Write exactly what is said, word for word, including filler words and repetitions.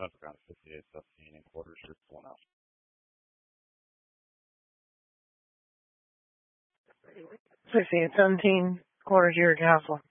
That's around fifty-eight, seventeen and quarters are pulling out. Fifty-eight, seventeen quarters year castle.